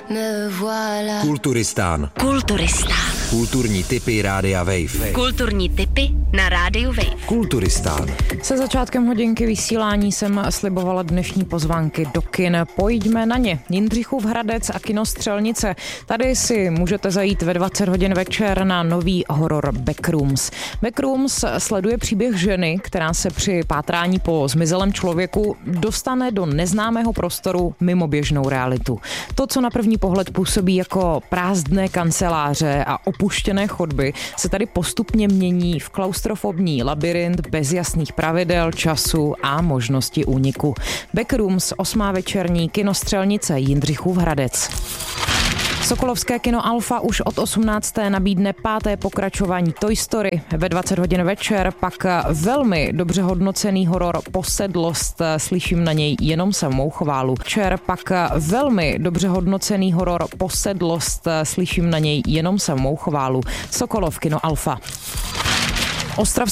Kulturistán. Kulturní tipy Rádia Wave. Kulturní tipy na Rádiu Wave. Kulturistán. Se začátkem hodinky vysílání jsem slibovala dnešní pozvánky do kin. Pojďme na ně. Jindřichův Hradec a kino Střelnice. Tady si můžete zajít ve 20 hodin večer na nový horor Backrooms. Backrooms sleduje příběh ženy, která se při pátrání po zmizelém člověku dostane do neznámého prostoru mimo běžnou realitu. To, co na první pohled působí jako prázdné kanceláře a opuštěné chodby, se tady postupně mění v klaustrofobní labyrint bez jasných pravidel, času a možnosti úniku. Backrooms, 8. večerní, kino Střelnice, Jindřichův Hradec. Sokolovské kino Alfa už od 18. nabídne 5. pokračování Toy Story. Ve 20 hodin večer pak velmi dobře hodnocený horor Posedlost, slyším na něj jenom samou chválu. Večer pak velmi dobře hodnocený horor Posedlost, slyším na něj jenom samou chválu. Sokolov kino Alfa.